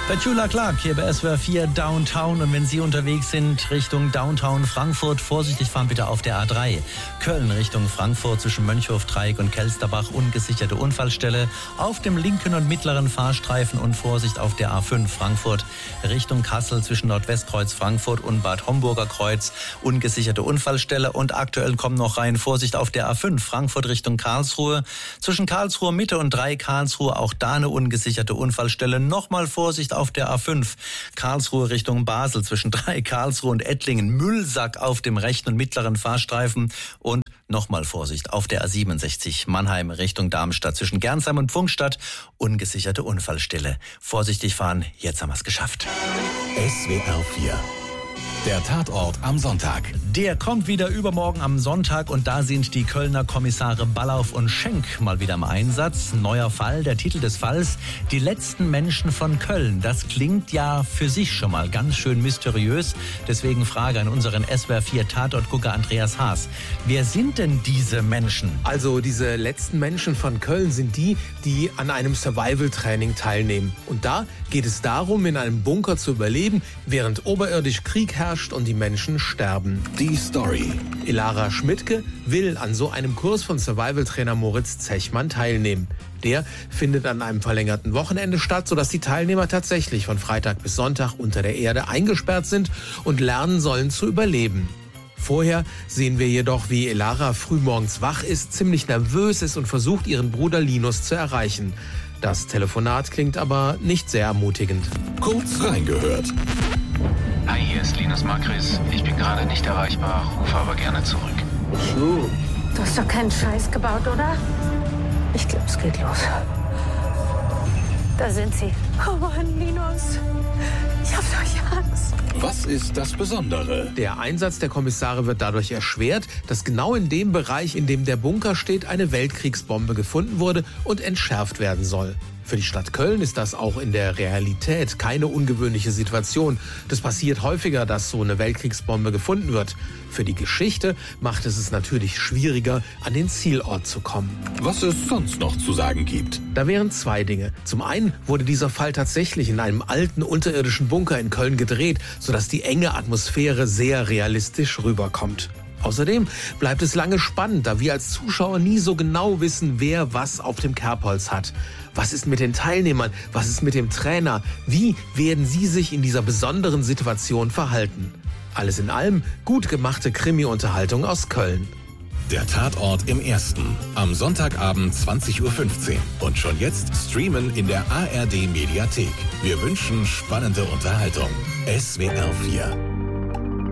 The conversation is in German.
Petula Clark hier bei SWR 4 Downtown. Und wenn Sie unterwegs sind Richtung Downtown Frankfurt, vorsichtig fahren bitte auf der A3. Köln Richtung Frankfurt zwischen Mönchhof, Dreieck und Kelsterbach, ungesicherte Unfallstelle. Auf dem linken und mittleren Fahrstreifen und Vorsicht auf der A5 Frankfurt Richtung Kassel zwischen Nordwestkreuz Frankfurt und Bad Homburger Kreuz, ungesicherte Unfallstelle. Und aktuell kommen noch rein Vorsicht auf der A5 Frankfurt Richtung Karlsruhe. Zwischen Karlsruhe Mitte und 3 Karlsruhe auch da eine ungesicherte Unfallstelle. Nochmal Vorsicht auf der A5 Karlsruhe Richtung Basel zwischen 3 Karlsruhe und Ettlingen. Müllsack auf dem rechten und mittleren Fahrstreifen. Und nochmal Vorsicht auf der A67 Mannheim Richtung Darmstadt zwischen Gernsheim und Pfungstadt. Ungesicherte Unfallstelle. Vorsichtig fahren, jetzt haben wir es geschafft. SWR 4. Der Tatort am Sonntag. Der kommt wieder übermorgen am Sonntag und da sind die Kölner Kommissare Ballauf und Schenk mal wieder im Einsatz. Neuer Fall, der Titel des Falls: Die letzten Menschen von Köln. Das klingt ja für sich schon mal ganz schön mysteriös. Deswegen Frage an unseren SWR 4 Tatortgucker Andreas Haas. Wer sind denn diese Menschen? Also diese letzten Menschen von Köln sind die, die an einem Survival-Training teilnehmen. Und da geht es darum, in einem Bunker zu überleben, während oberirdisch Krieg herrscht und die Menschen sterben. Die Story. Elara Schmidtke will an so einem Kurs von Survival-Trainer Moritz Zechmann teilnehmen. Der findet an einem verlängerten Wochenende statt, sodass die Teilnehmer tatsächlich von Freitag bis Sonntag unter der Erde eingesperrt sind und lernen sollen zu überleben. Vorher sehen wir jedoch, wie Elara frühmorgens wach ist, ziemlich nervös ist und versucht, ihren Bruder Linus zu erreichen. Das Telefonat klingt aber nicht sehr ermutigend. Kurz reingehört. Hi, hier ist Linus Makris. Ich bin gerade nicht erreichbar, rufe aber gerne zurück. Du hast doch keinen Scheiß gebaut, oder? Ich glaube, es geht los. Da sind sie. Oh Mann, Linus. Ich hab solche Angst. Was ist das Besondere? Der Einsatz der Kommissare wird dadurch erschwert, dass genau in dem Bereich, in dem der Bunker steht, eine Weltkriegsbombe gefunden wurde und entschärft werden soll. Für die Stadt Köln ist das auch in der Realität keine ungewöhnliche Situation. Das passiert häufiger, dass so eine Weltkriegsbombe gefunden wird. Für die Geschichte macht es natürlich schwieriger, an den Zielort zu kommen. Was es sonst noch zu sagen gibt. Da wären 2 Dinge. Zum einen wurde dieser Fall tatsächlich in einem alten unterirdischen Bunker in Köln gedreht, sodass die enge Atmosphäre sehr realistisch rüberkommt. Außerdem bleibt es lange spannend, da wir als Zuschauer nie so genau wissen, wer was auf dem Kerbholz hat. Was ist mit den Teilnehmern? Was ist mit dem Trainer? Wie werden sie sich in dieser besonderen Situation verhalten? Alles in allem gut gemachte Krimi-Unterhaltung aus Köln. Der Tatort im Ersten. Am Sonntagabend 20:15 Uhr. Und schon jetzt streamen in der ARD Mediathek. Wir wünschen spannende Unterhaltung. SWR 4.